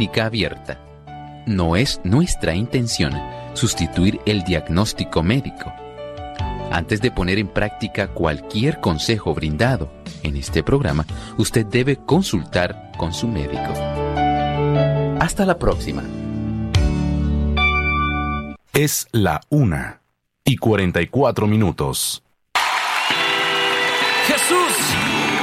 clínica abierta. No es nuestra intención sustituir el diagnóstico médico. Antes de poner en práctica cualquier consejo brindado en este programa, usted debe consultar con su médico. Hasta la próxima. Es la 1:44. ¡Jesús!